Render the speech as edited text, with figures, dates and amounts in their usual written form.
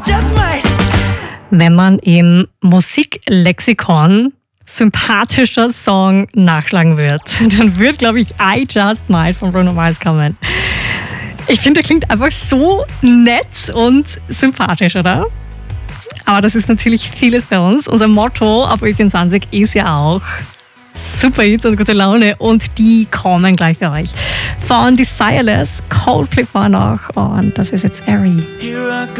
Wenn man im Musiklexikon sympathischer Song nachschlagen wird, dann wird, glaube ich, I Just Might von Bruno Mars kommen. Ich finde, der klingt einfach so nett und sympathisch, oder? Aber das ist natürlich vieles bei uns. Unser Motto auf Ö24 ist ja auch super Hits und gute Laune, und die kommen gleich für euch. Von Desireless, Coldplay vor noch, und das ist jetzt Ari.